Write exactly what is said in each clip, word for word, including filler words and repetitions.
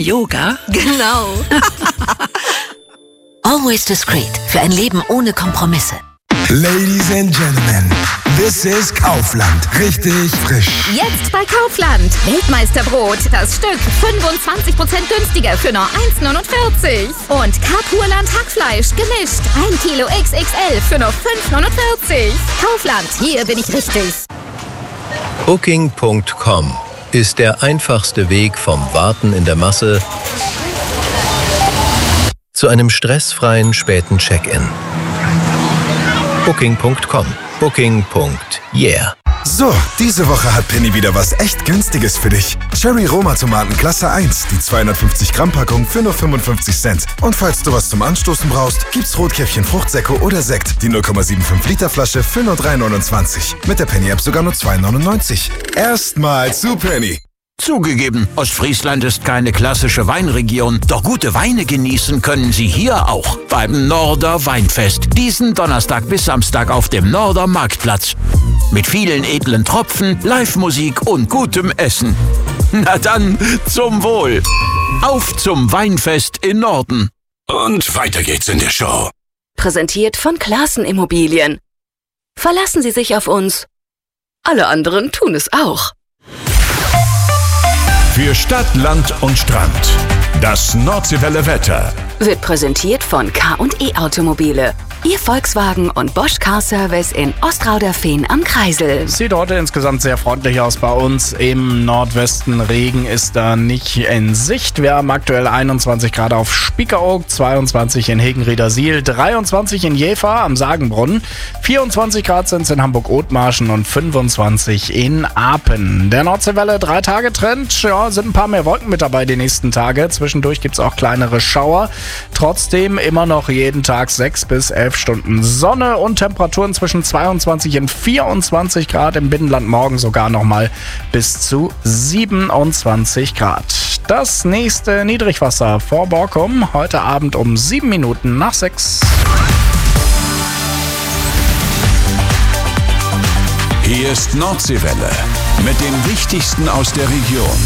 Yoga? Genau. Always discreet für ein Leben ohne Kompromisse. Ladies and Gentlemen, this is Kaufland. Richtig frisch. Jetzt bei Kaufland. Weltmeisterbrot. Das Stück fünfundzwanzig Prozent günstiger für nur eins neunundvierzig. Und Kapurland Hackfleisch gemischt. ein Kilo X X L für nur fünf neunundvierzig. Kaufland, hier bin ich richtig. Booking Punkt com ist der einfachste Weg vom Warten in der Masse zu einem stressfreien späten Check-in. Booking Punkt com. Booking. Yeah. So, diese Woche hat Penny wieder was echt Günstiges für dich. Cherry Roma Tomaten Klasse eins, die zweihundertfünfzig Gramm Packung für nur fünfundfünfzig Cent. Und falls du was zum Anstoßen brauchst, gibt's Rotkäppchen Fruchtsäcko oder Sekt, die null Komma fünfundsiebzig Liter Flasche für nur drei neunundzwanzig. Mit der Penny App sogar nur zwei neunundneunzig. Erstmal zu Penny. Zugegeben, Ostfriesland ist keine klassische Weinregion, doch gute Weine genießen können Sie hier auch. Beim Norder Weinfest, diesen Donnerstag bis Samstag auf dem Norder Marktplatz. Mit vielen edlen Tropfen, Live-Musik und gutem Essen. Na dann, zum Wohl. Auf zum Weinfest in Norden. Und weiter geht's in der Show. Präsentiert von Classen Immobilien. Verlassen Sie sich auf uns. Alle anderen tun es auch. Für Stadt, Land und Strand. Das Nordseewelle Wetter Wird präsentiert von K und E Automobile. Ihr Volkswagen und Bosch Car Service in Ostrauderfehn am Kreisel. Sieht heute insgesamt sehr freundlich aus bei uns. Im Nordwesten Regen ist da nicht in Sicht. Wir haben aktuell einundzwanzig Grad auf Spiekeroog, zweiundzwanzig in Hegenriedersiel, dreiundzwanzig in Jever am Sagenbrunn, vierundzwanzig Grad sind es in Hamburg-Othmarschen und fünfundzwanzig in Apen. Der Nordseewelle drei-Tage-Trend, ja, sind ein paar mehr Wolken mit dabei die nächsten Tage. Zwischendurch gibt es auch kleinere Schauer. Trotzdem immer noch jeden Tag sechs bis elf Stunden Sonne und Temperaturen zwischen zweiundzwanzig und vierundzwanzig Grad, im Binnenland morgen sogar nochmal bis zu siebenundzwanzig Grad. Das nächste Niedrigwasser vor Borkum heute Abend um sieben Minuten nach sechs. Hier ist Nordseewelle mit dem Wichtigsten aus der Region.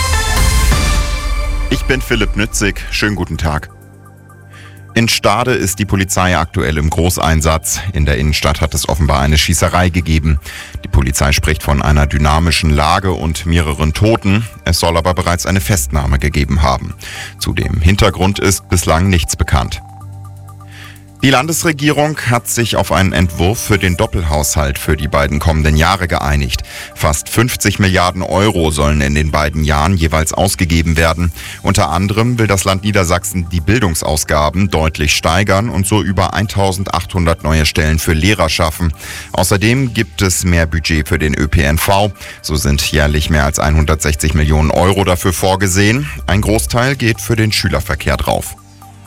Ich bin Philipp Nützig. Schönen guten Tag. In Stade ist die Polizei aktuell im Großeinsatz. In der Innenstadt hat es offenbar eine Schießerei gegeben. Die Polizei spricht von einer dynamischen Lage und mehreren Toten. Es soll aber bereits eine Festnahme gegeben haben. Zu dem Hintergrund ist bislang nichts bekannt. Die Landesregierung hat sich auf einen Entwurf für den Doppelhaushalt für die beiden kommenden Jahre geeinigt. Fast fünfzig Milliarden Euro sollen in den beiden Jahren jeweils ausgegeben werden. Unter anderem will das Land Niedersachsen die Bildungsausgaben deutlich steigern und so über eintausendachthundert neue Stellen für Lehrer schaffen. Außerdem gibt es mehr Budget für den Ö P N V. So sind jährlich mehr als hundertsechzig Millionen Euro dafür vorgesehen. Ein Großteil geht für den Schülerverkehr drauf.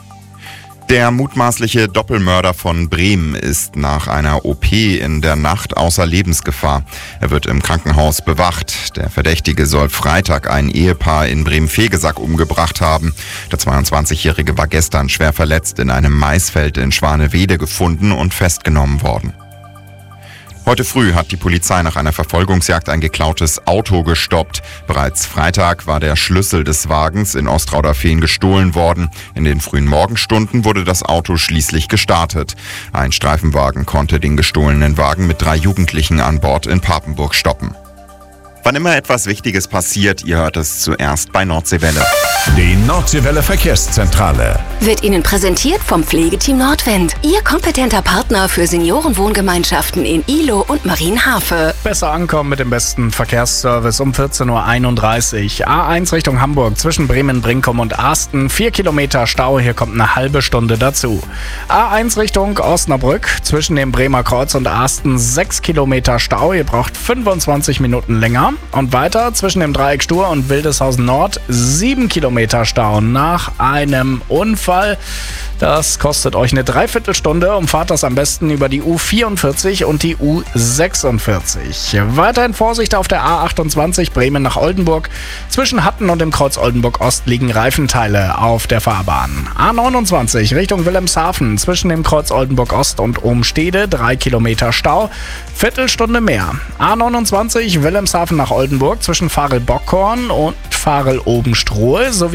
Der mutmaßliche Doppelmörder von Bremen ist nach einer O P in der Nacht außer Lebensgefahr. Er wird im Krankenhaus bewacht. Der Verdächtige soll Freitag ein Ehepaar in Bremen-Vegesack umgebracht haben. Der zweiundzwanzigjährige war gestern schwer verletzt in einem Maisfeld in Schwanewede gefunden und festgenommen worden. Heute früh hat die Polizei nach einer Verfolgungsjagd ein geklautes Auto gestoppt. Bereits Freitag war der Schlüssel des Wagens in Ostrauderfehn gestohlen worden. In den frühen Morgenstunden wurde das Auto schließlich gestartet. Ein Streifenwagen konnte den gestohlenen Wagen mit drei Jugendlichen an Bord in Papenburg stoppen. Wann immer etwas Wichtiges passiert, ihr hört es zuerst bei Nordseewelle. Die Nordseewelle Verkehrszentrale Wird Ihnen präsentiert vom Pflegeteam Nordwind. Ihr kompetenter Partner für Seniorenwohngemeinschaften in Ihlow und Marienhafe. Besser ankommen mit dem besten Verkehrsservice um vierzehn Uhr einunddreißig. A eins Richtung Hamburg zwischen Bremen, Brinkum und Asten. Vier Kilometer Stau, hier kommt eine halbe Stunde dazu. A eins Richtung Osnabrück zwischen dem Bremer Kreuz und Asten. Sechs Kilometer Stau, ihr braucht fünfundzwanzig Minuten länger. Und weiter zwischen dem Dreieck Stur und Wildeshausen Nord. Sieben Kilometer Stau nach einem Unfall. Das kostet euch eine Dreiviertelstunde. Umfahrt das am besten über die U vierundvierzig und die U sechsundvierzig. Weiterhin Vorsicht auf der A achtundzwanzig Bremen nach Oldenburg. Zwischen Hatten und dem Kreuz Oldenburg Ost liegen Reifenteile auf der Fahrbahn. A neunundzwanzig Richtung Wilhelmshaven zwischen dem Kreuz Oldenburg Ost und Ohnstede. Drei Kilometer Stau. Viertelstunde mehr. A neunundzwanzig Wilhelmshaven nach Oldenburg zwischen Farel-Bockhorn und Farel-Obenstrohe sowie auch zwischen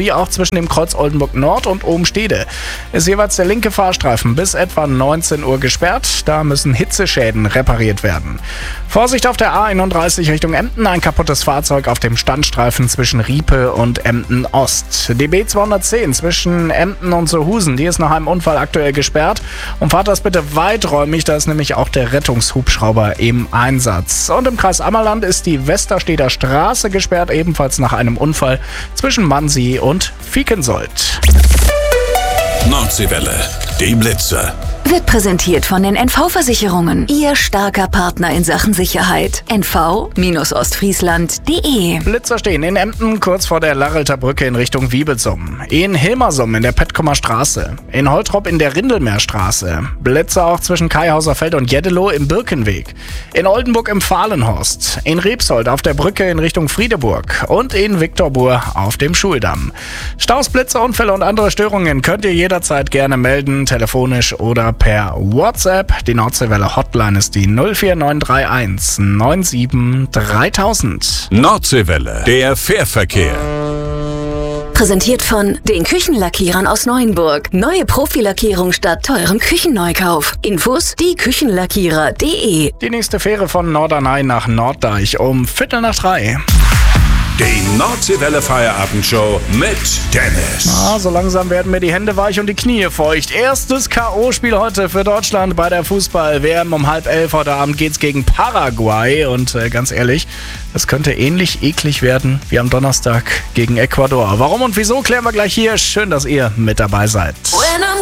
zwischen dem Kreuz Oldenburg Nord und Obenstede ist jeweils der linke Fahrstreifen bis etwa neunzehn Uhr gesperrt. Da müssen Hitzeschäden repariert werden. Vorsicht auf der A einunddreißig Richtung Emden, ein kaputtes Fahrzeug auf dem Standstreifen zwischen Riepe und Emden Ost. Die B zweihundertzehn zwischen Emden und Sohusen, die ist nach einem Unfall aktuell gesperrt. Und fahrt das bitte weiträumig, da ist nämlich auch der Rettungshubschrauber im Einsatz. Und im Kreis Ammerland ist die Westersteder Straße gesperrt, ebenfalls nach einem Unfall zwischen Mansi und Viekensold. Nordseewelle, die Blitzer. Wird präsentiert von den N V-Versicherungen. Ihr starker Partner in Sachen Sicherheit. N V Ostfriesland Punkt de. Blitzer stehen in Emden kurz vor der Larrelter Brücke in Richtung Wiebelsum. In Hilmersum in der Petkomer Straße. In Holtrop in der Rindelmeerstraße. Blitzer auch zwischen Kaihauserfeld und Jeddeloh im Birkenweg. In Oldenburg im Fahlenhorst. In Rebsold auf der Brücke in Richtung Friedeburg. Und in Viktorbur auf dem Schuldamm. Staus, Blitzer, Unfälle und andere Störungen könnt ihr jederzeit gerne melden, telefonisch oder per WhatsApp. Die Nordseewelle Hotline ist die null vier neun drei eins neun sieben dreitausend. Nordseewelle, der Fährverkehr. Präsentiert von den Küchenlackierern aus Neuenburg. Neue Profilackierung statt teurem Küchenneukauf. Infos die Küchenlackierer Punkt de. Die nächste Fähre von Norderney nach Norddeich um Viertel nach drei. Die Nordseewelle Feierabendshow mit Dennis. Ah, so langsam werden mir die Hände weich und die Knie feucht. Erstes K O-Spiel heute für Deutschland bei der Fußball-W M. Um halb elf heute Abend geht's gegen Paraguay. Und äh, ganz ehrlich, das könnte ähnlich eklig werden wie am Donnerstag gegen Ecuador. Warum und wieso, klären wir gleich hier. Schön, dass ihr mit dabei seid.